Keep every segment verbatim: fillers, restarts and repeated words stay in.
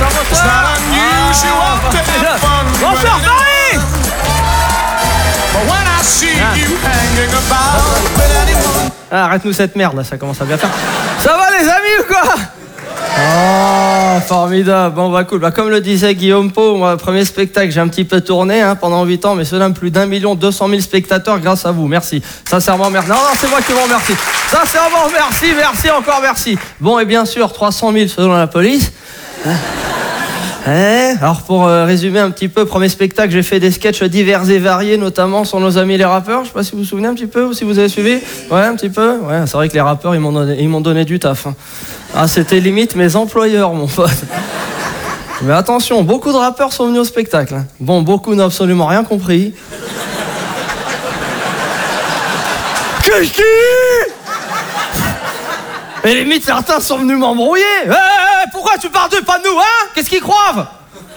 bonsoir. Bonsoir Paris. Ah, arrête-nous cette merde là, ça commence à bien faire. Ça va les amis ou quoi? Oh, formidable. Bon, bah cool. Bah, comme le disait Guillaume Pau, moi, premier spectacle, j'ai un petit peu tourné hein, pendant huit ans, mais cela plus d'un million deux cent mille spectateurs grâce à vous. Merci. Sincèrement, merci. Non, non, c'est moi qui vous remercie. Sincèrement, merci, merci, encore merci. Bon, et bien sûr, trois cent mille selon la police. Hein Eh, alors pour euh, résumer un petit peu, premier spectacle, j'ai fait des sketchs divers et variés, notamment sur nos amis les rappeurs. Je sais pas si vous vous souvenez un petit peu ou si vous avez suivi. Ouais, un petit peu. Ouais, c'est vrai que les rappeurs, ils m'ont donné, ils m'ont donné du taf. Hein. Ah, c'était limite mes employeurs, mon pote. Mais attention, beaucoup de rappeurs sont venus au spectacle. Hein. Bon, beaucoup n'ont absolument rien compris. Qu'est-ce qui? Et limite, certains sont venus m'embrouiller. Hey, hey, hey, pourquoi tu parles d'eux, pas de nous, hein? Qu'est-ce qu'ils croient?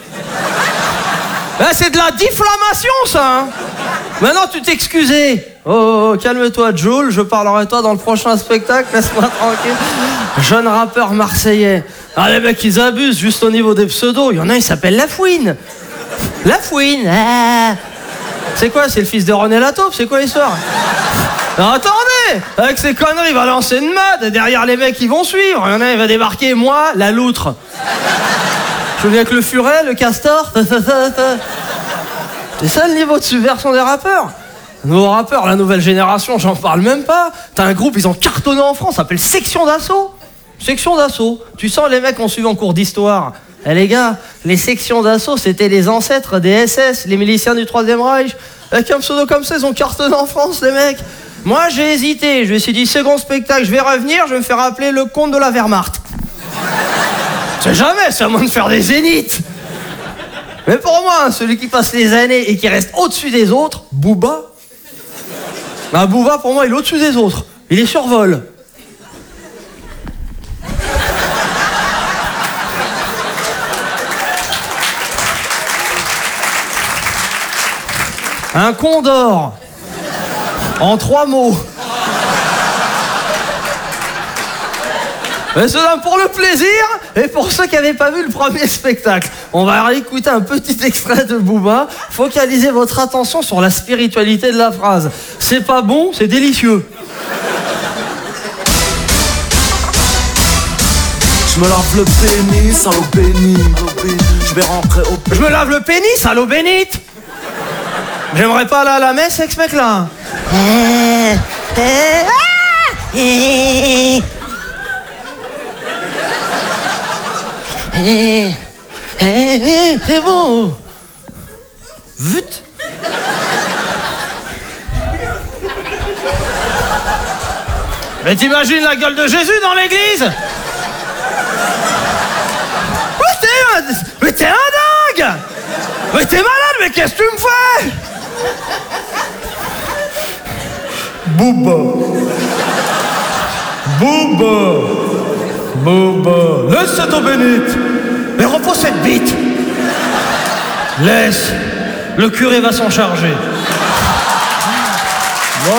Eh, c'est de la diffamation, ça, hein? Maintenant, tu t'excusais. Oh, oh, oh, calme-toi, Jules, je parlerai de toi dans le prochain spectacle, laisse-moi tranquille. Jeune rappeur marseillais. Ah, les mecs, ils abusent juste au niveau des pseudos. Il y en a, il s'appelle Lafouine. Lafouine, ah. C'est quoi? C'est le fils de René Lataupe? C'est quoi l'histoire? Non, attendez! Avec ces conneries, il va lancer une mode. Derrière, les mecs, ils vont suivre. Il y en a, il va débarquer, moi, la loutre. Je viens avec le furet, le castor. C'est ça le niveau de subversion des rappeurs. Nos rappeurs, la nouvelle génération, j'en parle même pas. T'as un groupe, ils ont cartonné en France, ça s'appelle Section d'Assaut. Section d'Assaut. Tu sens les mecs qu'on suivi en cours d'histoire. Eh les gars, les sections d'assaut, c'était les ancêtres des S S, les miliciens du Troisième Reich. Avec un pseudo comme ça, ils ont cartonné en France, les mecs. Moi, j'ai hésité. Je me suis dit, second spectacle, je vais revenir, je vais me faire appeler le comte de la Wehrmacht. C'est jamais, c'est à moins de faire des zéniths. Mais pour moi, celui qui passe les années et qui reste au-dessus des autres, Booba. Bah, Booba, pour moi, il est au-dessus des autres. Il est survol. Un condor. En trois mots. Mais cela pour le plaisir et pour ceux qui n'avaient pas vu le premier spectacle. On va écouter un petit extrait de Booba. Focalisez votre attention sur la spiritualité de la phrase. C'est pas bon, c'est délicieux. Je me lave le pénis à l'eau bénite. Je vais rentrer au... Je me lave le pénis à l'eau bénite. J'aimerais pas aller à la messe avec ce mec-là. C'est bon. Vite. Mais t'imagines la gueule de Jésus dans l'église? Oh, t'es un... Mais t'es un dingue. Mais t'es malade, mais qu'est-ce que tu me fais? Booba. Booba. Booba. Laisse cette eau bénite. Mais repose cette bite. Laisse. Le curé va s'en charger. Bon.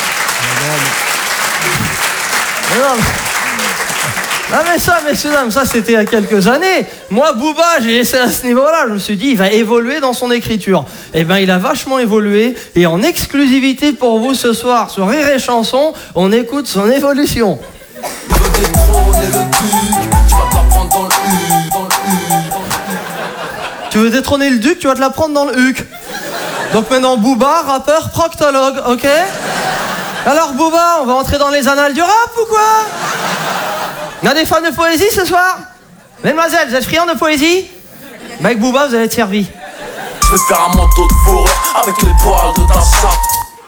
Non, ah mais ça, messieurs, dames, ça c'était il y a quelques années. Moi, Booba, j'ai laissé à ce niveau-là. Je me suis dit, il va évoluer dans son écriture. Eh ben, il a vachement évolué. Et en exclusivité pour vous ce soir, sur Rire et Chanson, on écoute son évolution. Tu veux détrôner le duc, tu vas te la prendre dans le huc. Donc maintenant, Booba, rappeur, proctologue, ok? Alors, Booba, on va entrer dans les annales du rap ou quoi? Il y a des fans de poésie ce soir? Mesdemoiselles, vous êtes friands de poésie? Bah, avec Booba, vous allez être servis. Je vais faire un manteau de fourrure avec les poils de ta chatte.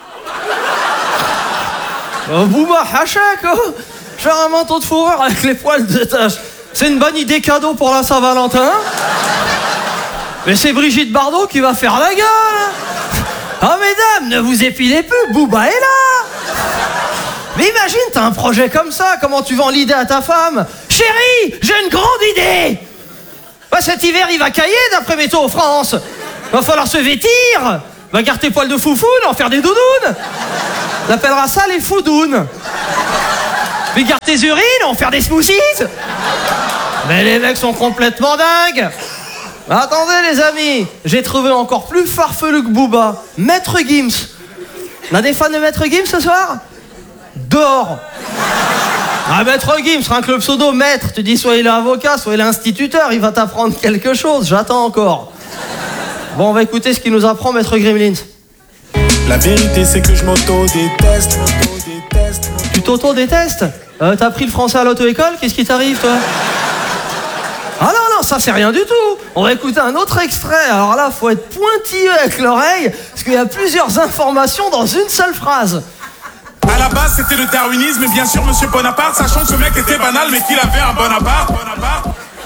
Oh, Booba, hachak, oh. Faire un manteau de fourrure avec les poils de ta... C'est une bonne idée cadeau pour la Saint-Valentin. Mais c'est Brigitte Bardot qui va faire la gueule. Oh, mesdames, ne vous épilez plus, Booba est là. Mais imagine, t'as un projet comme ça, comment tu vends l'idée à ta femme? Chérie, j'ai une grande idée. Bah, cet hiver, il va cailler d'après Météo France. Va falloir se vêtir. Va garder tes poils de foufoune, en faire des doudounes. On appellera ça les foudounes. Mais garde tes urines, en faire des smoothies. Mais les mecs sont complètement dingues. Attendez les amis, j'ai trouvé encore plus farfelu que Booba. Maître Gims. On a des fans de Maître Gims ce soir? Dehors. Ah, Maître Gims, rien que le pseudo Maître, tu dis soit il est avocat, soit il est instituteur, il va t'apprendre quelque chose, j'attends encore. Bon, on va écouter ce qu'il nous apprend Maître Gremlins. La vérité c'est que je m'auto-déteste. Tu t'auto-détestes? euh, T'as pris le français à l'auto-école? Qu'est-ce qui t'arrive toi? Ah non, non, ça c'est rien du tout. On va écouter un autre extrait. Alors là, faut être pointilleux avec l'oreille, parce qu'il y a plusieurs informations dans une seule phrase. À la base, c'était le darwinisme, et bien sûr, Monsieur Bonaparte, sachant que ce mec était banal, mais qu'il avait un bon appart. Bonaparte.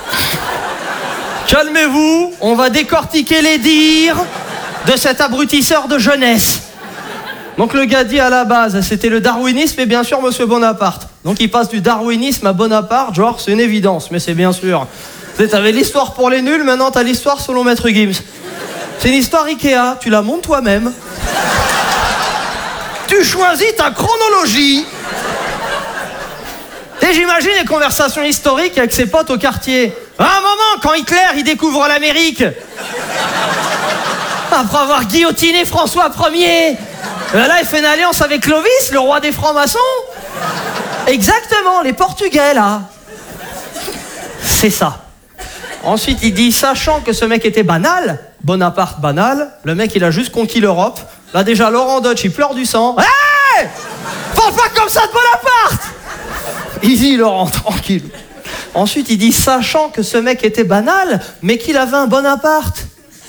Calmez-vous, on va décortiquer les dires de cet abrutisseur de jeunesse. Donc le gars dit à la base, c'était le darwinisme et bien sûr Monsieur Bonaparte. Donc il passe du darwinisme à Bonaparte, genre c'est une évidence, mais c'est bien sûr. Tu sais, t'avais l'histoire pour les nuls, maintenant t'as l'histoire selon Maître Gims. C'est une histoire Ikea, tu la montes toi-même. Tu choisis ta chronologie. Et j'imagine les conversations historiques avec ses potes au quartier. À un moment, quand Hitler il découvre l'Amérique, après avoir guillotiné François Ier, là il fait une alliance avec Clovis, le roi des francs-maçons. Exactement, les Portugais là. C'est ça. Ensuite il dit, sachant que ce mec était banal, Bonaparte banal, le mec il a juste conquis l'Europe. Là déjà Laurent Dutch il pleure du sang. Hey, parle pas comme ça de Bonaparte. Easy Laurent, tranquille. Ensuite il dit, sachant que ce mec était banal, mais qu'il avait un Bonaparte.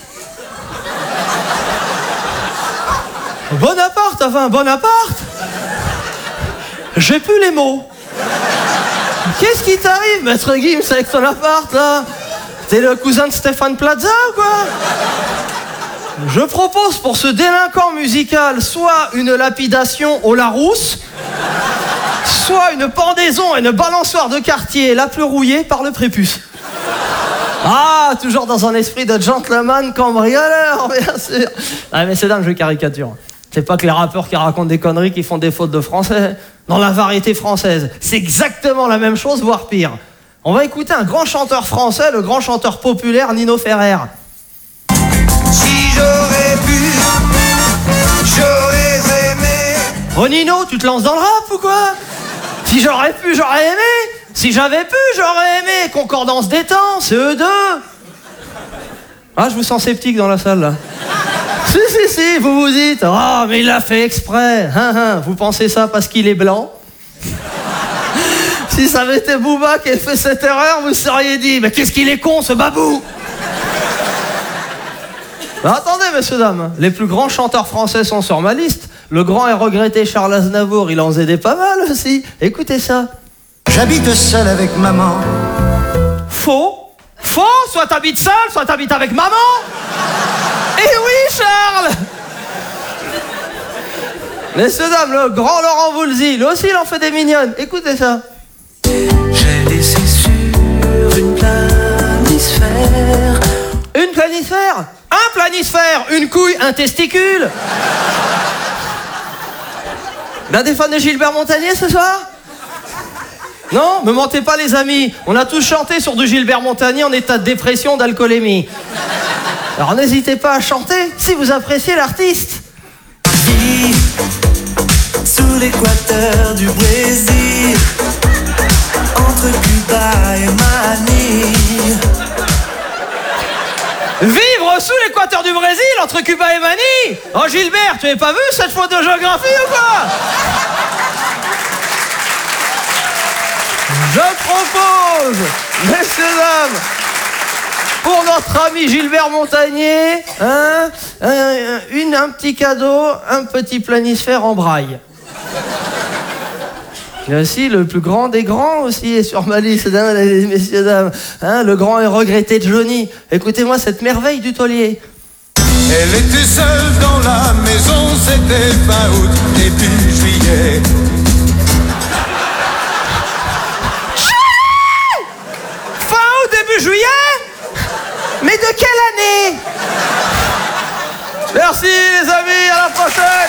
Bonaparte avait un Bonaparte. J'ai plus les mots. Qu'est-ce qui t'arrive, Maître Gims, avec ton appart, là? T'es le cousin de Stéphane Plaza, ou quoi? Je propose pour ce délinquant musical soit une lapidation au Larousse, soit une pendaison et une balançoire de quartier la plus rouillée par le prépuce. Ah, toujours dans un esprit de gentleman cambrioleur, bien sûr. Ah, mais c'est dingue, je caricature. C'est pas que les rappeurs qui racontent des conneries qui font des fautes de français. Dans la variété française, c'est exactement la même chose, voire pire. On va écouter un grand chanteur français, le grand chanteur populaire Nino Ferrer. Si j'aurais pu, j'aurais aimé. Oh Nino, tu te lances dans le rap ou quoi? Si j'aurais pu, j'aurais aimé. Si j'avais pu, j'aurais aimé. Concordance des temps, c'est eux deux. Ah, je vous sens sceptique dans la salle là. Si, si, si, vous vous dites, ah, oh, mais il l'a fait exprès. Hein, hein. Vous pensez ça parce qu'il est blanc? Si ça avait été Booba qui avait fait cette erreur, vous seriez dit, mais qu'est-ce qu'il est con ce babou. Ben, attendez, messieurs, dames, les plus grands chanteurs français sont sur ma liste. Le grand et regretté Charles Aznavour, il en faisait des pas mal aussi. Écoutez ça. J'habite seul avec maman. Faux. Faux, soit t'habites seul, soit t'habites avec maman. Eh oui, Charles. Messieurs, dames, le grand Laurent Voulzy, lui aussi il en fait des mignonnes. Écoutez ça. J'ai laissé sur une planisphère. Une planisphère? Un planisphère, une couille, un testicule. Là, des fans de Gilbert Montagnier ce soir? Non, me mentez pas les amis. On a tous chanté sur du Gilbert Montagnier en état de dépression, d'alcoolémie. Alors n'hésitez pas à chanter si vous appréciez l'artiste. Vie sous l'équateur du Brésil, entre Cuba et Manille. Vivre sous l'équateur du Brésil, entre Cuba et Manille. Oh Gilbert, tu n'avais pas vu cette faute de géographie ou quoi? Je propose, messieurs, dames, pour notre ami Gilbert Montagnier, hein, un, une, un petit cadeau, un petit planisphère en braille. Et aussi, le plus grand des grands aussi est sur ma liste, messieurs, dames, hein, le grand et regretté Johnny. Écoutez-moi cette merveille du taulier. Elle était seule dans la maison, c'était fin août, début juillet. Juillet? Mais de quelle année? Merci les amis, à la prochaine.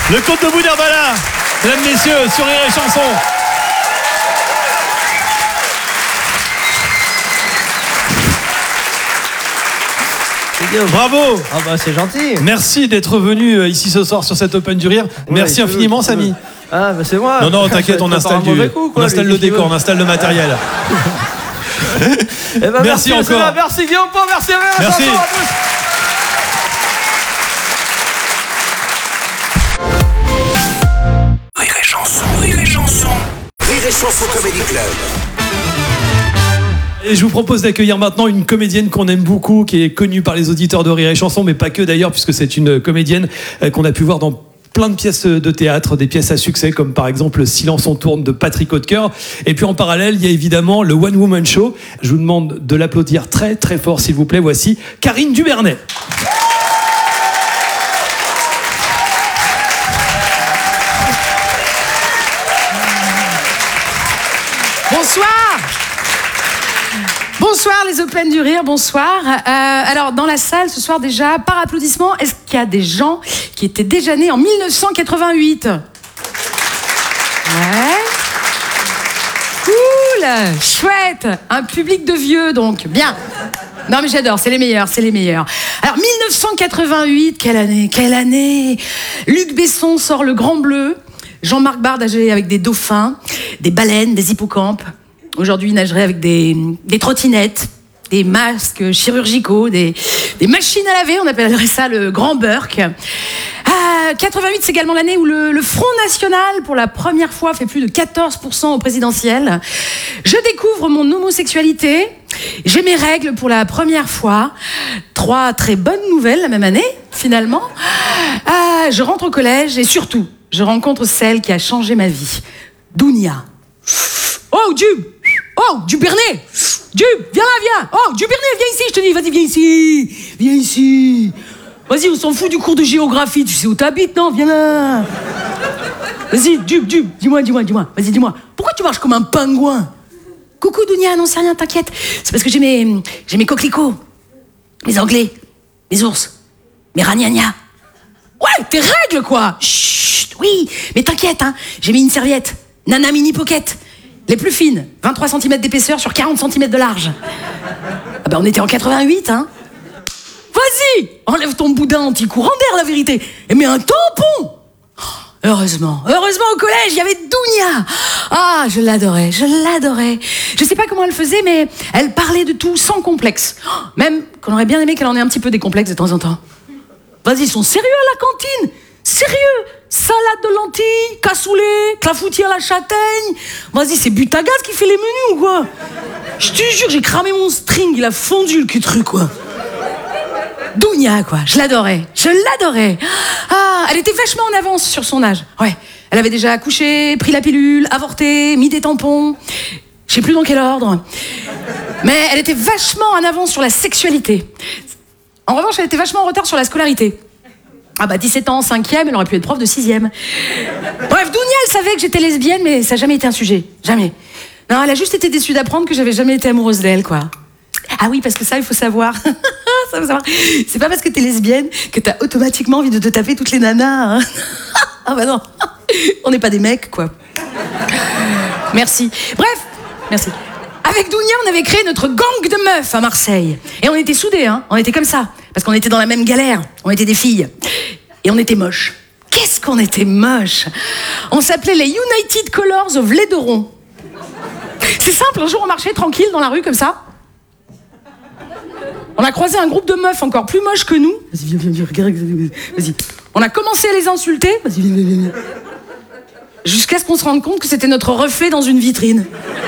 Le Comte de Boudherbala, mesdames, messieurs, sur Rire et Chanson. Bravo. Ah bah c'est gentil. Merci d'être venu ici ce soir sur cette Open du Rire. Ouais, Merci infiniment, Samy. Ah bah c'est moi. Non, non, t'inquiète, on installe, du... coup, quoi, on installe le décor, on installe le matériel. Eh ben, merci, merci encore. Là, merci Guillaume Pau, merci Rire et Merci. Chanson à tous. Rire et Chanson, Rire et Chanson. Rire et Chanson Comedy Club. Et je vous propose d'accueillir maintenant une comédienne qu'on aime beaucoup, qui est connue par les auditeurs de Rire et Chanson, mais pas que d'ailleurs, puisque c'est une comédienne qu'on a pu voir dans plein de pièces de théâtre, des pièces à succès, comme par exemple Silence on tourne de Patrick Hautecoeur. Et puis en parallèle, il y a évidemment le One Woman Show. Je vous demande de l'applaudir très très fort, s'il vous plaît. Voici Karine Dubernet. Bonsoir. Bonsoir les Open du Rire, bonsoir. Euh, alors dans la salle ce soir déjà, par applaudissement, est-ce qu'il y a des gens qui étaient déjà nés en mille neuf cent quatre-vingt-huit? Ouais. Cool, chouette, un public de vieux donc, bien. Non mais j'adore, c'est les meilleurs, c'est les meilleurs. Alors mille neuf cent quatre-vingt-huit, quelle année, quelle année. Luc Besson sort Le Grand Bleu, Jean-Marc Barr nageait avec des dauphins, des baleines, des hippocampes. Aujourd'hui, il nagerait avec des, des trottinettes, des masques chirurgicaux, des, des machines à laver, on appellerait ça le Grand Burke. Ah, quatre-vingt-huit, c'est également l'année où le, le Front National, pour la première fois, fait plus de quatorze pour cent au présidentiel. Je découvre mon homosexualité. J'ai mes règles pour la première fois. Trois très bonnes nouvelles la même année, finalement. Ah, je rentre au collège et surtout, je rencontre celle qui a changé ma vie. Dounia. Oh, Dub! Oh, Dubernet! Dub, viens là, viens! Oh, Dubernet, viens ici, je te dis, vas-y, viens ici! Viens ici! Vas-y, on s'en fout du cours de géographie, tu sais où t'habites, non? Viens là! Vas-y, Dub, Dub, dis-moi, dis-moi, dis-moi, vas-y, dis-moi. Pourquoi tu marches comme un pingouin? Coucou, Dounia, non, c'est rien, t'inquiète. C'est parce que j'ai mes, j'ai mes coquelicots, mes anglais, mes ours, mes ragnagnas. Ouais, tes règles, quoi! Chut, oui, mais t'inquiète, hein, j'ai mis une serviette. Nana Mini Pocket, les plus fines, vingt-trois centimètres d'épaisseur sur quarante centimètres de large. Ah ben on était en quatre-vingt-huit, hein. Vas-y, enlève ton boudin anti-courant d'air, la vérité, et mets un tampon. Heureusement, heureusement au collège, il y avait Dounia. Ah, je l'adorais, je l'adorais. Je sais pas comment elle faisait, mais elle parlait de tout sans complexe. Même qu'on aurait bien aimé qu'elle en ait un petit peu des complexes de temps en temps. Vas-y, ils sont sérieux à la cantine. Sérieux. Salade de lentilles, cassoulet, clafoutis à la châtaigne. Vas-y, c'est Butagaz qui fait les menus ou quoi? Je te jure, j'ai cramé mon string, il a fondu le cul-truc, quoi. Dounia, quoi, je l'adorais, je l'adorais. Ah, elle était vachement en avance sur son âge. Ouais, elle avait déjà accouché, pris la pilule, avorté, mis des tampons. Je sais plus dans quel ordre. Mais elle était vachement en avance sur la sexualité. En revanche, elle était vachement en retard sur la scolarité. Ah bah dix-sept ans en cinquième, elle aurait pu être prof de sixième. Bref, Dounia, elle savait que j'étais lesbienne, mais ça n'a jamais été un sujet. Jamais. Non, elle a juste été déçue d'apprendre que j'avais jamais été amoureuse d'elle, quoi. Ah oui, parce que ça, il faut savoir. ça, faut savoir. C'est pas parce que t'es lesbienne que t'as automatiquement envie de te taper toutes les nanas. Hein. Ah bah non. On n'est pas des mecs, quoi. Merci. Bref, merci. Avec Dounia, on avait créé notre gang de meufs à Marseille. Et on était soudés, hein. On était comme ça. Parce qu'on était dans la même galère. On était des filles. Et on était moches. Qu'est-ce qu'on était moches. On s'appelait les United Colors of Laideron. C'est simple, un jour on marchait tranquille dans la rue comme ça. On a croisé un groupe de meufs encore plus moches que nous. Vas-y, viens, viens, viens, regarde, vas-y. On a commencé à les insulter. Vas-y, viens, viens, viens. Jusqu'à ce qu'on se rende compte que c'était notre reflet dans une vitrine.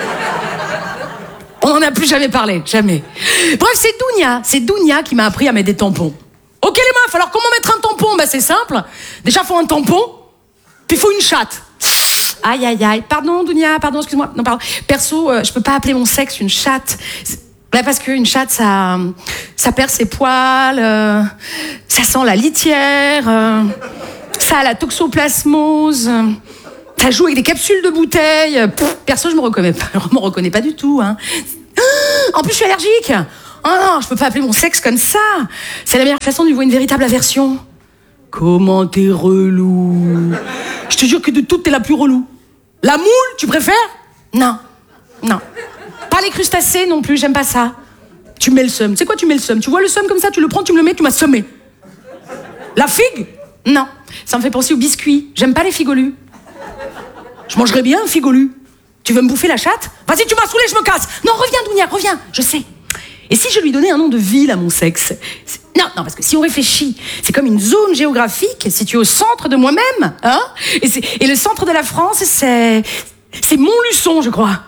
On n'en a plus jamais parlé, jamais. Bref, c'est Dounia, c'est Dounia qui m'a appris à mettre des tampons. Ok les meufs, alors comment mettre un tampon? Bah c'est simple. Déjà, faut un tampon, puis faut une chatte. Aïe, aïe, aïe. Pardon, Dounia, pardon, excuse-moi. Non, pardon. Perso, euh, je peux pas appeler mon sexe une chatte. Bah, parce qu'une chatte, ça, ça perd ses poils, euh, ça sent la litière, euh, ça a la toxoplasmose, euh, ça joue avec des capsules de bouteilles. Pff, perso, je me reconnais pas, je me reconnais pas du tout. Hein. En plus, je suis allergique. Oh non, je peux pas appeler mon sexe comme ça. C'est la meilleure façon de lui voir une véritable aversion. Comment t'es relou. Je te jure que de toutes, t'es la plus relou. La moule, tu préfères? Non. Non. Pas les crustacés non plus, j'aime pas ça. Tu mets le seum. C'est quoi tu mets le seum? Tu vois le seum comme ça, tu le prends, tu me le mets, tu m'as semé. La figue? Non. Ça me fait penser aux biscuits. J'aime pas les figolus. Je mangerais bien un figolu. Tu veux me bouffer la chatte? Vas-y, tu m'as saoulé, je me casse. Non, reviens, Dounia, reviens. Je sais. Et si je lui donnais un nom de ville à mon sexe? Non, non, parce que si on réfléchit, c'est comme une zone géographique située au centre de moi-même, hein? Et, c'est, et le centre de la France, c'est... c'est Montluçon, je crois.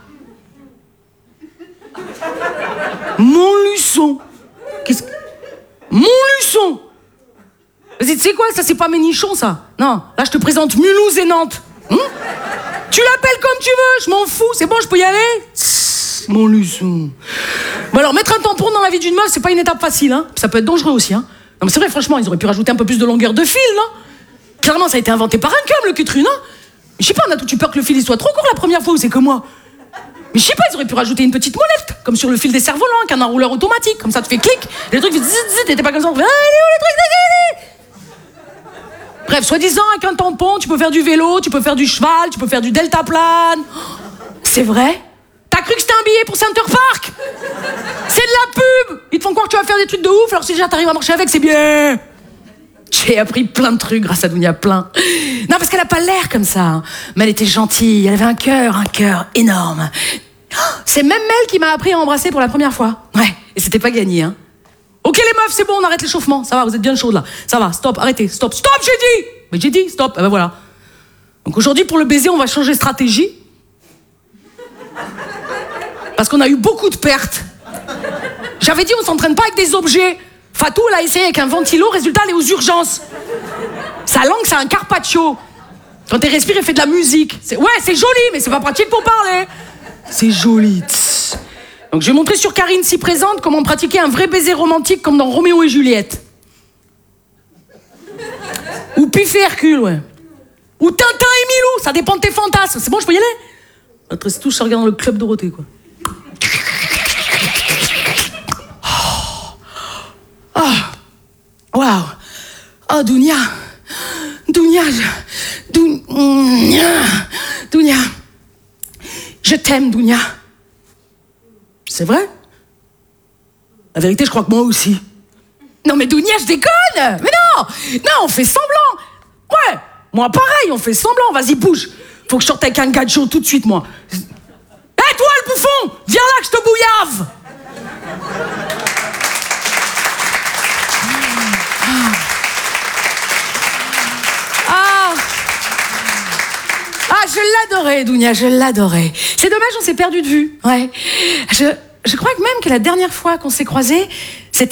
Montluçon. Qu'est-ce que... Montluçon. Vas-y, tu sais quoi? Ça, c'est pas mes nichons, ça. Non, là, je te présente Mulhouse et Nantes. Hum? Tu l'appelles comme tu veux, je m'en fous. C'est bon, je peux y aller? Montluçon. Bon alors, mettre un tampon dans la vie d'une meuf, c'est pas une étape facile, hein. Ça peut être dangereux aussi, hein. Non mais c'est vrai, franchement, ils auraient pu rajouter un peu plus de longueur de fil, non? Clairement, ça a été inventé par un cum, le cul-tru, non? Je sais pas, on a tout eu peur que le fil il soit trop court la première fois, ou c'est que moi? Mais je sais pas, ils auraient pu rajouter une petite molette, comme sur le fil des cerfs-volants, avec un enrouleur automatique, comme ça tu fais clic, et le truc fait zit zit, t'étais pas comme ça, on fait, ah, il est où le truc, allez. Bref, soi-disant, avec un tampon, tu peux faire du vélo, tu peux faire du cheval, tu peux faire du deltaplane. C'est vrai? T'as cru que c'était un billet pour Center Park? C'est de la pub! Ils te font croire que tu vas faire des trucs de ouf, alors si déjà t'arrives à marcher avec, c'est bien! J'ai appris plein de trucs grâce à Dounia, plein. Non, parce qu'elle a pas l'air comme ça, hein. Mais elle était gentille, elle avait un cœur, un cœur énorme. C'est même Mel qui m'a appris à embrasser pour la première fois. Ouais, et c'était pas gagné, hein. Ok les meufs, c'est bon, on arrête l'échauffement. Ça va, vous êtes bien chaudes là. Ça va, stop, arrêtez, stop, stop, j'ai dit! Mais j'ai dit, stop, et ben voilà. Donc aujourd'hui, pour le baiser, on va changer de stratégie. Parce qu'on a eu beaucoup de pertes. J'avais dit, on s'entraîne pas avec des objets. Fatou, elle a essayé avec un ventilo, résultat, elle est aux urgences. Sa langue, c'est un carpaccio. Quand elle respire, elle fait de la musique. C'est... Ouais, c'est joli, mais c'est pas pratique pour parler. C'est joli. Tss. Donc je vais montrer sur Karine, si présente, comment pratiquer un vrai baiser romantique comme dans Roméo et Juliette. Ou Pif et Hercule, ouais. Ou Tintin et Milou, ça dépend de tes fantasmes. C'est bon, je peux y aller? Après, c'est tout, je regarde dans le club Dorothée, quoi. Oh, waouh. Oh, Dounia. Dounia, je... Dounia. Dounia. Je t'aime, Dounia. C'est vrai? La vérité, je crois que moi aussi. Non, mais Dounia, je déconne! Mais non! Non, on fait semblant! Ouais! Moi, pareil, on fait semblant. Vas-y, bouge. Faut que je sorte avec un gadjo tout de suite, moi. Hé, hey, toi, le bouffon! Viens là que je te bouillave! Ah! Ah, je l'adorais, Dounia, je l'adorais. C'est dommage, on s'est perdu de vue. Ouais. Je, je crois que même que la dernière fois qu'on s'est croisés, c'était